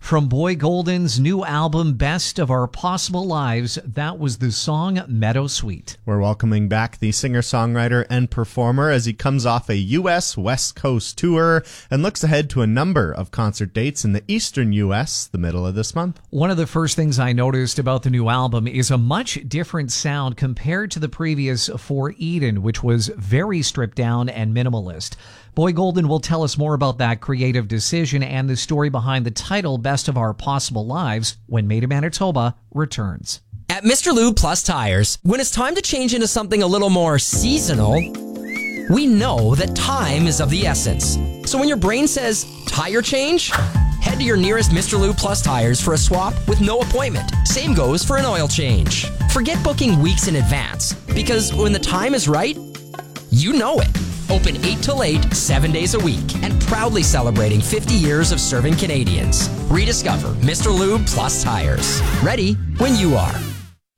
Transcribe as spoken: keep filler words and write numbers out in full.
From Boy Golden's new album, Best of Our Possible Lives, that was the song Meadow Sweet. We're welcoming back the singer-songwriter and performer as he comes off a U S West Coast tour and looks ahead to a number of concert dates in the eastern U S the middle of this month. One of the first things I noticed about the new album is a much different sound compared to the previous For Eden, which was very stripped down and minimalist. Boy Golden will tell us more about that creative decision and the story behind the title Best of Our Possible Lives when Made in Manitoba returns. At Mister Lube Plus Tires, when it's time to change into something a little more seasonal, we know that time is of the essence. So when your brain says, tire change, head to your nearest Mister Lube Plus Tires for a swap with no appointment. Same goes for an oil change. Forget booking weeks in advance, because when the time is right, you know it. Open eight till eight, seven days a week, and proudly celebrating fifty years of serving Canadians. Rediscover Mister Lube Plus Tires. Ready when you are.